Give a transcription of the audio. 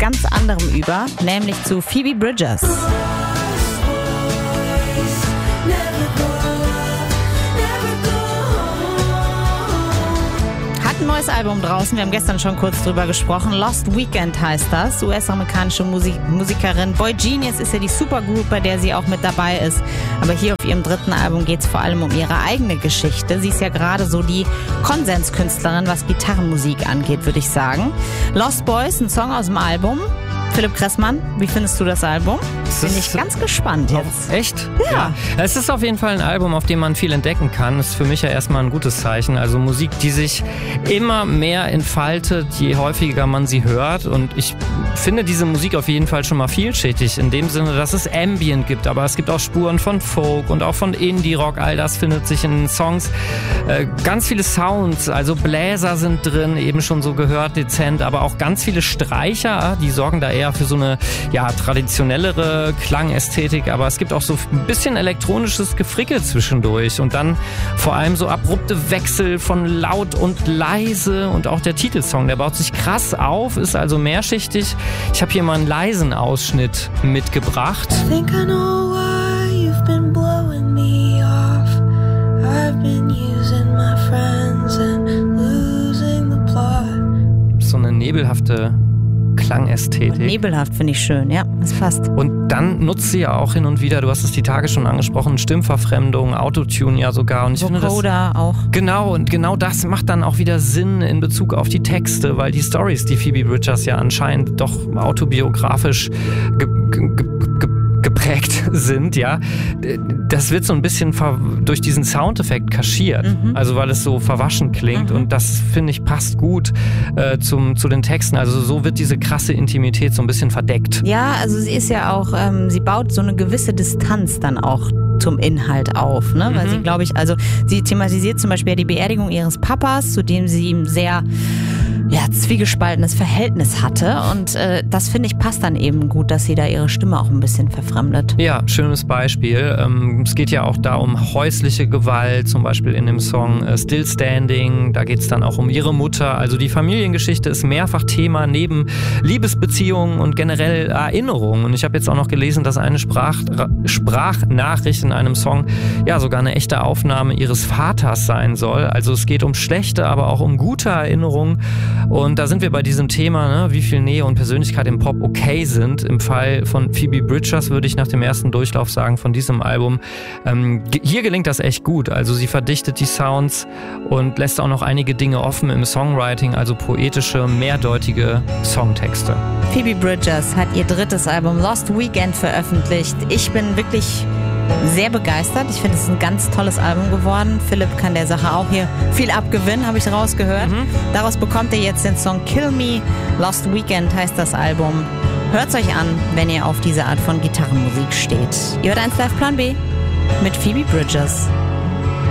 ganz anderem über, nämlich zu Phoebe Bridgers. Ein neues Album draußen, wir haben gestern schon kurz drüber gesprochen. Lost Weekend heißt das. US-amerikanische Musikerin. Boy Genius ist ja die Supergroup, bei der sie auch mit dabei ist. Aber hier auf ihrem dritten Album geht es vor allem um ihre eigene Geschichte. Sie ist ja gerade so die Konsenskünstlerin, was Gitarrenmusik angeht, würde ich sagen. Lost Boys, ein Song aus dem Album. Philipp Kressmann, wie findest du das Album? Bin ich ganz gespannt jetzt. Echt? Ja. Es ist auf jeden Fall ein Album, auf dem man viel entdecken kann. Das ist für mich ja erstmal ein gutes Zeichen. Also Musik, die sich immer mehr entfaltet, je häufiger man sie hört. Und ich finde diese Musik auf jeden Fall schon mal vielschichtig. In dem Sinne, dass es Ambient gibt, aber es gibt auch Spuren von Folk und auch von Indie-Rock. All das findet sich in den Songs. Ganz viele Sounds, also Bläser sind drin, eben schon so gehört, dezent, aber auch ganz viele Streicher, die sorgen da eher für so eine traditionellere Klangästhetik, aber es gibt auch so ein bisschen elektronisches Gefrickel zwischendurch und dann vor allem so abrupte Wechsel von laut und leise und auch der Titelsong, der baut sich krass auf, ist also mehrschichtig. Ich habe hier mal einen leisen Ausschnitt mitgebracht. I think I know why you've been blowing me off. I've been using my friends and losing the plot. So eine nebelhafte Klangästhetik. Nebelhaft finde ich schön, ja, das passt. Und dann nutzt sie ja auch hin und wieder, du hast es die Tage schon angesprochen, Stimmverfremdung, Autotune ja sogar. Und ich finde das auch. Genau, und genau das macht dann auch wieder Sinn in Bezug auf die Texte, weil die Storys, die Phoebe Bridgers ja anscheinend doch autobiografisch geprägt sind, ja, das wird so ein bisschen durch diesen Soundeffekt kaschiert, also weil es so verwaschen klingt und das, finde ich, passt gut zu den Texten, also so wird diese krasse Intimität so ein bisschen verdeckt. Ja, also sie ist ja auch, sie baut so eine gewisse Distanz dann auch zum Inhalt auf, ne? Weil sie, glaube ich, also sie thematisiert zum Beispiel die Beerdigung ihres Papas, zu dem sie ihm sehr zwiegespaltenes Verhältnis hatte und das, finde ich, passt dann eben gut, dass sie da ihre Stimme auch ein bisschen verfremdet. Ja, schönes Beispiel. Es geht ja auch da um häusliche Gewalt, zum Beispiel in dem Song Still Standing, da geht es dann auch um ihre Mutter, also die Familiengeschichte ist mehrfach Thema neben Liebesbeziehungen und generell Erinnerungen und ich habe jetzt auch noch gelesen, dass eine Sprachnachricht in einem Song ja sogar eine echte Aufnahme ihres Vaters sein soll, also es geht um schlechte, aber auch um gute Erinnerungen. Und da sind wir bei diesem Thema, ne, wie viel Nähe und Persönlichkeit im Pop okay sind. Im Fall von Phoebe Bridgers würde ich nach dem ersten Durchlauf sagen, von diesem Album, hier gelingt das echt gut. Also sie verdichtet die Sounds und lässt auch noch einige Dinge offen im Songwriting, also poetische, mehrdeutige Songtexte. Phoebe Bridgers hat ihr drittes Album Lost Weekend veröffentlicht. Ich bin wirklich sehr begeistert. Ich finde, es ist ein ganz tolles Album geworden. Philipp kann der Sache auch hier viel abgewinnen, habe ich rausgehört. Daraus bekommt ihr jetzt den Song Kill Me. Lost Weekend heißt das Album. Hört's euch an, wenn ihr auf diese Art von Gitarrenmusik steht. Ihr hört 1 Live Plan B mit Phoebe Bridgers.